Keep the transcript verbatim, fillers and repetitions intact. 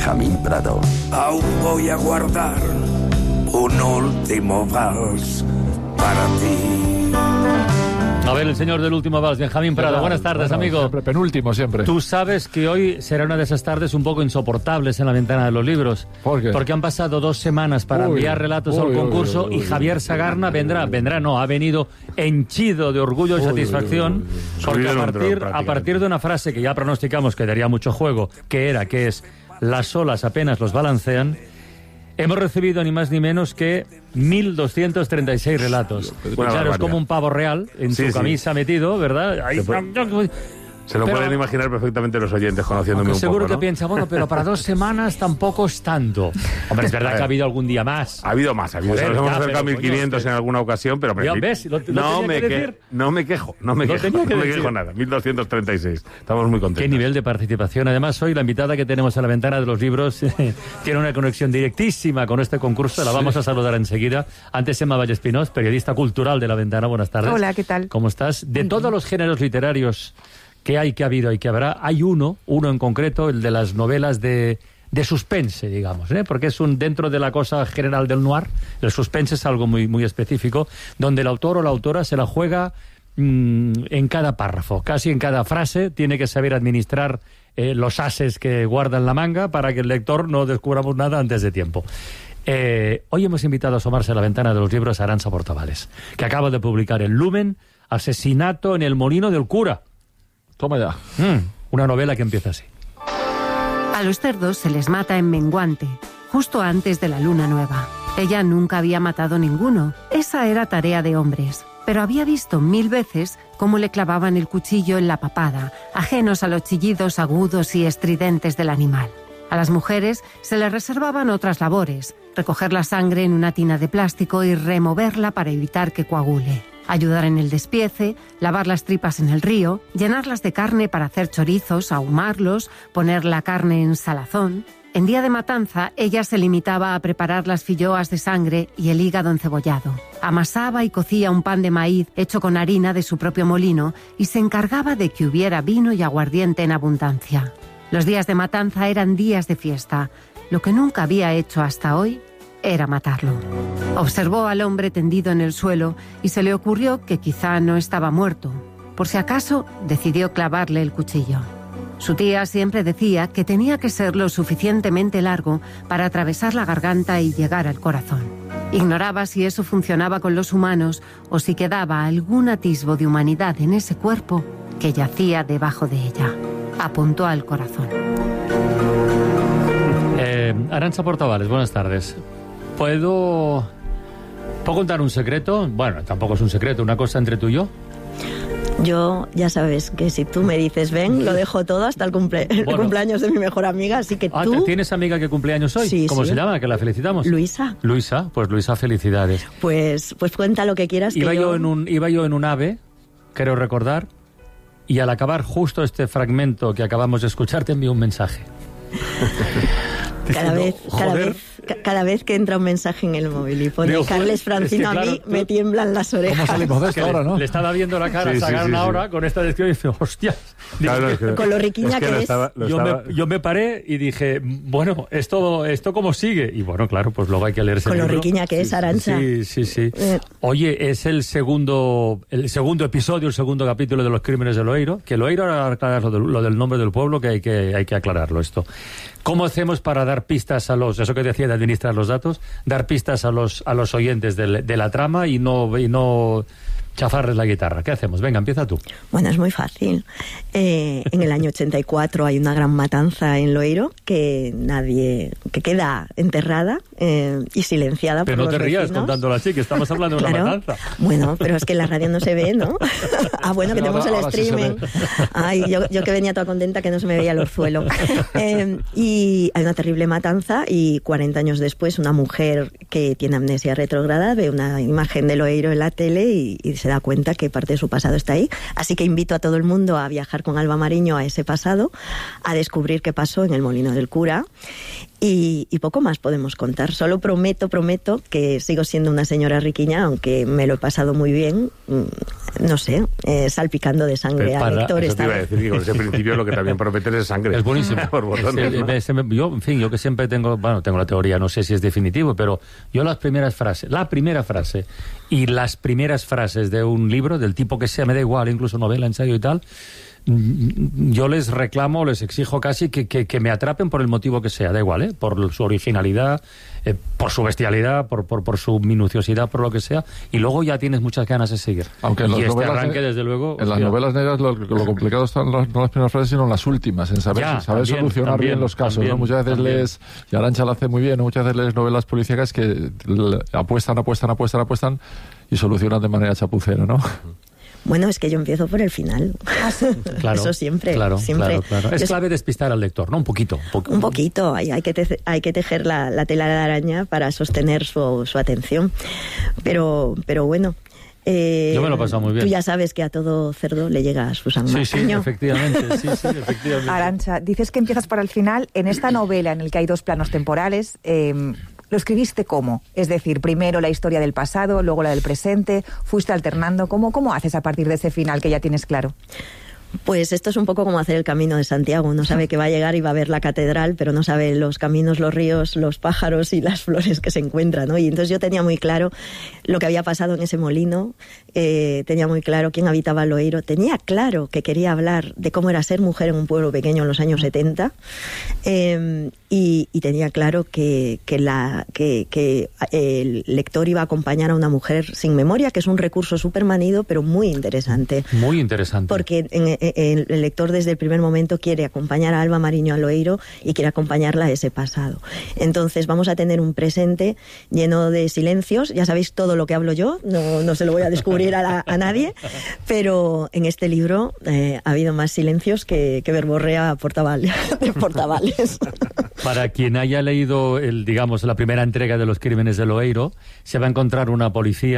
Benjamín Prado. Aún voy a guardar un último vals para ti. A ver, el señor del último vals, Benjamín Prado. Claro, buenas tardes, bueno, amigo. Siempre, penúltimo, siempre. Tú sabes que hoy será una de esas tardes un poco insoportables en la ventana de los libros. ¿Por qué? Porque han pasado dos semanas para uy, enviar relatos uy, al concurso uy, uy, uy, y Javier Sagarna vendrá, vendrá no, ha venido henchido de orgullo y uy, satisfacción uy, uy, uy. porque a partir, a partir de una frase que ya pronosticamos que daría mucho juego, que era, que es, las olas apenas los balancean, hemos recibido ni más ni menos que mil doscientos treinta y seis relatos. Bueno, claro, es como un pavo real en sí, su sí. camisa metido, ¿verdad? Ahí, se, puede, se lo pero, pueden imaginar perfectamente los oyentes conociéndome un seguro poco, que ¿no? piensa, bueno, pero para dos semanas tampoco es tanto. Hombre, es verdad que ha habido algún día más. Ha habido más, ha habido. Joder, nos hemos ya, acercado a mil quinientos en alguna ocasión, pero... Ya, ¿ves? ¿Lo, lo no, me que que, no me quejo, no me ¿Lo quejo, no que me decir? quejo nada. mil doscientos treinta y seis. Estamos muy contentos. Qué nivel de participación. Además, hoy la invitada que tenemos a la ventana de los libros tiene una conexión directísima con este concurso. La vamos a saludar enseguida. Antes, Emma Vallespinós, periodista cultural de la ventana. Buenas tardes. Hola, ¿qué tal? ¿Cómo estás? De todos los géneros literarios que hay, que ha habido y que habrá, hay uno, uno en concreto, el de las novelas de, de suspense, digamos, ¿eh? Porque es un dentro de la cosa general del noir. El suspense es algo muy, muy específico, donde el autor o la autora se la juega mmm, en cada párrafo, casi en cada frase, tiene que saber administrar eh, los ases que guarda en la manga para que el lector no descubramos nada antes de tiempo. Eh, hoy hemos invitado a asomarse a la ventana de los libros a Arantxa Portavales, que acaba de publicar en Lumen Asesinato en el Molino del Cura. Toma ya. Mm, una novela que empieza así. A los cerdos se les mata en menguante, justo antes de la luna nueva. Ella nunca había matado ninguno. Esa era tarea de hombres. Pero había visto mil veces cómo le clavaban el cuchillo en la papada, ajenos a los chillidos agudos y estridentes del animal. A las mujeres se les reservaban otras labores: recoger la sangre en una tina de plástico y removerla para evitar que coagule. Ayudar en el despiece, lavar las tripas en el río, llenarlas de carne para hacer chorizos, ahumarlos, poner la carne en salazón. En día de matanza, ella se limitaba a preparar las filloas de sangre y el hígado encebollado. Amasaba y cocía un pan de maíz hecho con harina de su propio molino y se encargaba de que hubiera vino y aguardiente en abundancia. Los días de matanza eran días de fiesta. Lo que nunca había hecho hasta hoy era matarlo. Observó al hombre tendido en el suelo y se le ocurrió que quizá no estaba muerto. Por si acaso, decidió clavarle el cuchillo. Su tía siempre decía que tenía que ser lo suficientemente largo para atravesar la garganta y llegar al corazón. Ignoraba si eso funcionaba con los humanos o si quedaba algún atisbo de humanidad en ese cuerpo que yacía debajo de ella. Apuntó al corazón. Eh, Arantxa Portavales, buenas tardes. ¿Puedo... ¿Puedo contar un secreto? Bueno, tampoco es un secreto, una cosa entre tú y yo. Yo, ya sabes, que si tú me dices ven, lo dejo todo hasta el, cumple el bueno. cumpleaños de mi mejor amiga, así que ah, tú... ¿Tienes amiga que cumpleaños hoy? Sí, ¿Cómo sí. se llama? Que la felicitamos. Luisa. Luisa, pues Luisa, felicidades. Pues, pues cuenta lo que quieras. Iba, que yo... yo... En un, iba yo en un AVE, creo recordar, y al acabar justo este fragmento que acabamos de escuchar te envío un mensaje. Cada vez, cada vez, cada vez que entra un mensaje en el móvil y pone Carles Francino, es que, claro, a mí me tiemblan las orejas. ¿Cómo salimos de esto ahora, no? Le estaba viendo la cara sí, a Sagarna sí, sí, ahora sí. con esta descripción y dice, hostias. Claro, Digo, es que, con lo riquiña es que, que lo es. estaba, lo yo, estaba... me, yo me paré y dije, bueno, ¿esto, esto cómo sigue? Y bueno, claro, pues luego hay que leerse Con el lo libro. riquiña que sí, es, Arantxa. Sí, sí, sí. Eh. Oye, es el segundo el segundo episodio, el segundo capítulo de Los Crímenes de Loeiro. Que Loeiro, ahora aclarar lo, de, lo del nombre del pueblo, que hay, que hay que aclararlo esto. ¿Cómo hacemos para dar pistas a los, eso que decía de administrar los datos, dar pistas a los a los oyentes de, de la trama y no y no chafarles la guitarra? ¿Qué hacemos? Venga, empieza tú. Bueno, es muy fácil. Eh, en el año ochenta y cuatro hay una gran matanza en Loeiro que nadie, que queda enterrada eh, y silenciada pero por no los te rías vecinos. contándolo así, que estamos hablando de una Claro. matanza. Bueno, pero es que en la radio no se ve, ¿no? Ah, bueno, que tenemos el Ahora sí se streaming. ve. Ay, yo, yo que venía toda contenta que no se me veía el orzuelo. Eh, y hay una terrible matanza y cuarenta años después una mujer que tiene amnesia retrógrada ve una imagen de Loeiro en la tele y, y se da cuenta que parte de su pasado está ahí. Así que invito a todo el mundo a viajar con Alba Mariño a ese pasado, a descubrir qué pasó en el Molino del Cura. Y, y poco más podemos contar. Solo prometo, prometo que sigo siendo una señora riquiña, aunque me lo he pasado muy bien no sé, eh, salpicando de sangre Para, al lector. Eso te iba a decir, que con ese principio lo que también promete es sangre. Es buenísimo. Por botones, ¿no? Es, es, yo, en fin, yo que siempre tengo, bueno, tengo la teoría, no sé si es definitivo, pero yo las primeras frases, la primera frase y las primeras frases de un libro, del tipo que sea, me da igual, incluso novela, ensayo y tal, yo les reclamo, les exijo casi que, que, que me atrapen por el motivo que sea, da igual, ¿eh? Por su originalidad, eh, por su bestialidad, por, por, por su minuciosidad, por lo que sea, y luego ya tienes muchas ganas de seguir. Aunque en y las este novelas, arranque, desde luego... En las hostia. novelas negras lo, lo complicado están no las primeras frases, sino las últimas, en saber, Ya, saber también, solucionar también, bien los casos. también, ¿no? Muchas veces también. lees, y Arantxa lo hace muy bien, ¿no? Muchas veces lees novelas policíacas que le- apuestan, apuestan, apuestan, apuestan y solucionan de manera chapucera, ¿no? Bueno, es que yo empiezo por el final. Claro, Eso siempre, claro, siempre. claro, claro. Es Yo- clave despistar al lector, ¿no? Un poquito. Un, poco. Un poquito, hay, hay, que, te, hay que tejer la, la tela de araña para sostener su, su atención. Pero, pero bueno. Eh, Yo me lo he pasado muy bien. Tú ya sabes que a todo cerdo le llega su San Sí, sí, Martiño. efectivamente, sí, sí, efectivamente. Arantxa, dices que empiezas por el final. En esta novela, en el que hay dos planos temporales, eh, ¿lo escribiste cómo? Es decir, primero la historia del pasado, luego la del presente, fuiste alternando. ¿Cómo, cómo haces a partir de ese final que ya tienes claro? Pues esto es un poco como hacer el Camino de Santiago. Uno sabe que va a llegar y va a ver la catedral, pero no sabe los caminos, los ríos, los pájaros y las flores que se encuentran, ¿no? Y entonces yo tenía muy claro lo que había pasado en ese molino, eh, tenía muy claro quién habitaba Loeiro, tenía claro que quería hablar de cómo era ser mujer en un pueblo pequeño en los años setenta, eh, y, y tenía claro que, que, la, que, que el lector iba a acompañar a una mujer sin memoria, que es un recurso súper manido, pero muy interesante. Muy interesante. Porque en, en, el lector desde el primer momento quiere acompañar a Alba Mariño a Loeiro y quiere acompañarla a ese pasado. Entonces vamos a tener un presente lleno de silencios. Ya sabéis todo lo que hablo yo, no, no se lo voy a descubrir a, la, a nadie, pero en este libro eh, ha habido más silencios que, que verborrea portaval, de portavales. Para quien haya leído, el, digamos, la primera entrega de Los Crímenes de Loeiro, se va a encontrar una policía